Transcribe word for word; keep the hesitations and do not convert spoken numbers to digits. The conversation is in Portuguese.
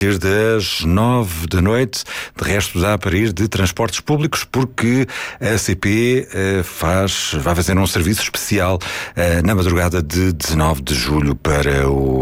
Desde as nove da noite, de resto dá para ir de transportes públicos, porque a C P uh, faz, vai fazer um serviço especial uh, na madrugada de dezanove de julho para o